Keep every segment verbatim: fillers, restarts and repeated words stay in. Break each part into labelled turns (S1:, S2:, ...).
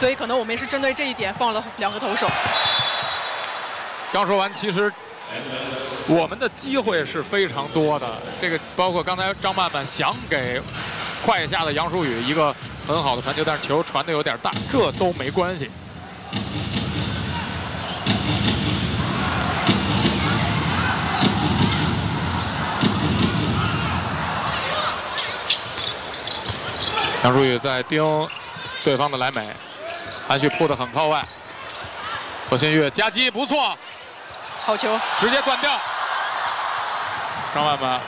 S1: 所以可能我们也是针对这一点放了两个投手。
S2: 刚说完，其实我们的机会是非常多的。这个包括刚才张曼曼想给快下的杨舒宇一个很好的传球，但是球传的有点大，这都没关系。杨舒宇在盯对方的莱美，韩旭扑得很靠外，何新月夹击不错，
S1: 好球，
S2: 直接断掉。张曼曼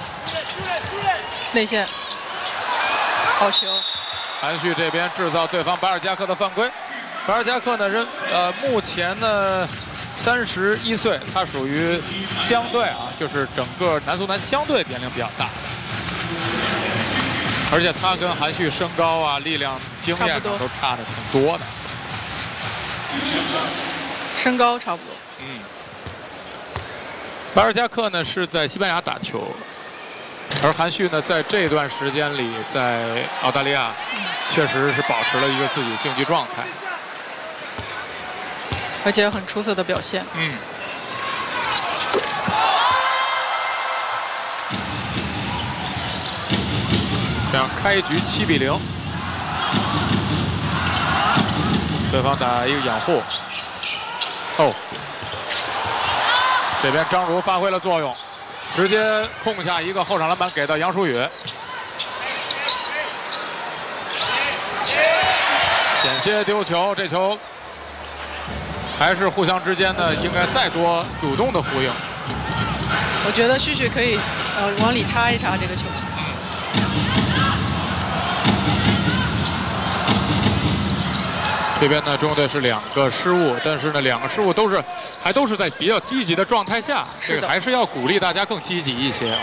S1: 内线，好球。
S2: 韩旭这边制造对方巴尔加克的犯规。巴尔加克呢，人呃目前呢三十一岁，他属于相对啊，就是整个男足男相对年龄比较大。而且他跟韩旭身高啊、力量、经验上都差的挺多的。
S1: 身高差不多。
S2: 嗯。巴尔加克呢是在西班牙打球，而韩旭呢在这段时间里在澳大利亚，确实是保持了一个自己竞技状态，
S1: 而且很出色的表现。
S2: 嗯。这样开局七比零，对方打一个掩护。哦，这边张如发挥了作用，直接控下一个后场篮板给到杨舒宇，险些丢球，这球还是互相之间呢应该再多主动的呼应。
S1: 我觉得旭旭可以呃往里插一插这个球。
S2: 这边呢，中国队是两个失误，但是呢，两个失误都是还都是在比较积极的状态下，这个还是要鼓励大家更积极一些。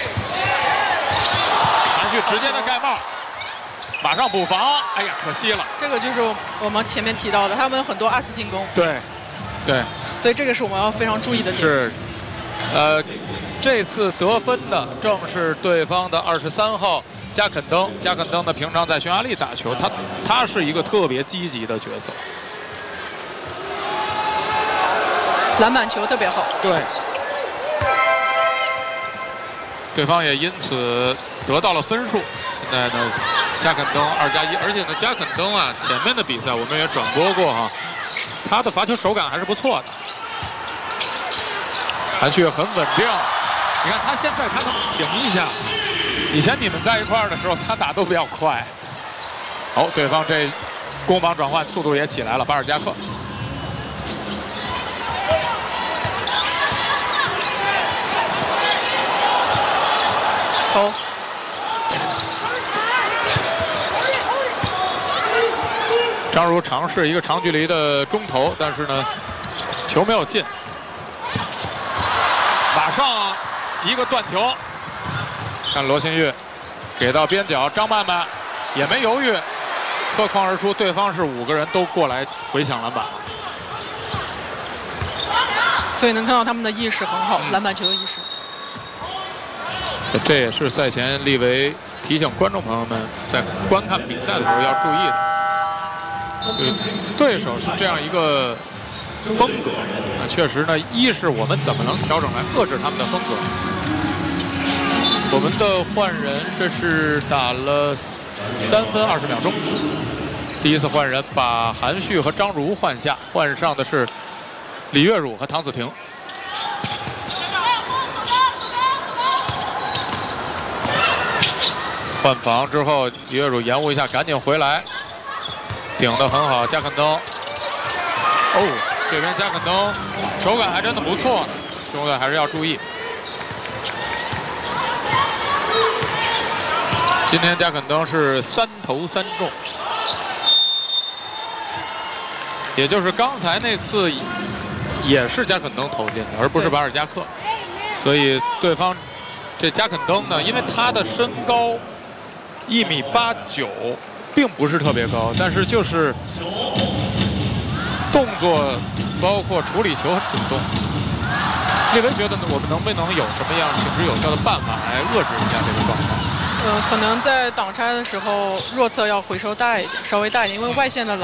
S2: 韩旭直接的盖帽，马上补防，哎呀，可惜了。
S1: 这个就是我们前面提到的，他们很多二次进攻。
S2: 对，对。
S1: 所以这个是我们要非常注意的点。
S2: 是，呃，这次得分的正是对方的二十三号。加肯登，加肯登呢，平常在匈牙利打球，他他是一个特别积极的角色，
S1: 篮板球特别好。
S2: 对，对方也因此得到了分数。现在呢，加肯登二加一，而且呢，加肯登啊，前面的比赛我们也转播过哈，他的罚球手感还是不错的，韩旭很稳定。你看他现在他能停一下。以前你们在一块儿的时候，他打都比较快。好，对方这攻防转换速度也起来了，巴尔加克。
S1: 投。
S2: 张如尝试一个长距离的中投，但是呢，球没有进。马上一个断球。看罗新玉给到边角，张曼曼也没犹豫，破框而出，对方是五个人都过来回抢篮板，
S1: 所以能看到他们的意识很好，嗯、篮板球的意识。
S2: 这也是赛前立维提醒观众朋友们在观看比赛的时候要注意的，对对手是这样一个风格，啊，确实呢，一是我们怎么能调整来遏制他们的风格。我们的换人，这是打了三分二十秒钟。第一次换人，把韩旭和张如换下，换上的是李月汝和唐子婷。换防之后，李月汝延误一下，赶紧回来，顶得很好，加肯登。哦，这边加肯登手感还真的不错呢，中国队还是要注意。今天加肯登是三投三中，也就是刚才那次也是加肯登投进的，而不是巴尔加克。所以对方这加肯登呢，因为他的身高一米八九，并不是特别高，但是就是动作包括处理球很主动。列维觉得呢，我们能不能有什么样行之有效的办法来遏制一下这个状况？
S1: 呃，可能在挡拆的时候，弱侧要回收大一点，稍微大一点，因为外线的